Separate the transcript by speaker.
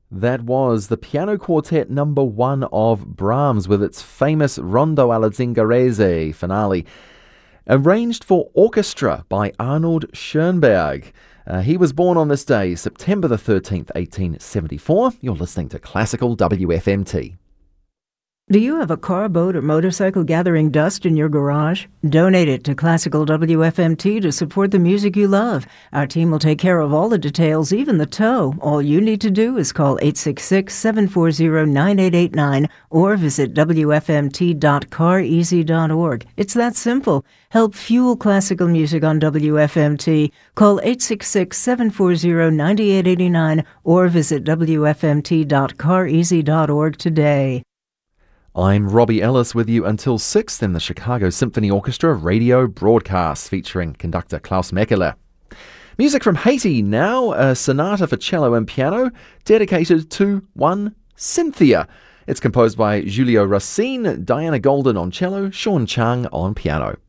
Speaker 1: That was the Piano Quartet number 1 of Brahms with its famous Rondo alla Zingarese finale, arranged for orchestra by Arnold Schoenberg. He was born on this day, September the 13th, 1874. You're listening to Classical WFMT.
Speaker 2: Do you have a car, boat, or motorcycle gathering dust in your garage? Donate it to Classical WFMT to support the music you love. Our team will take care of all the details, even the tow. All you need to do is call 866-740-9889 or visit wfmt.careasy.org. It's that simple. Help fuel classical music on WFMT. Call 866-740-9889 or visit wfmt.careasy.org today.
Speaker 1: I'm Robbie Ellis with you until 6 in the Chicago Symphony Orchestra radio broadcast featuring conductor Klaus Mekele. Music from Haiti now, a sonata for cello and piano dedicated to one Cynthia. It's composed by Julio Racine, Diana Golden on cello, Sean Chung on piano.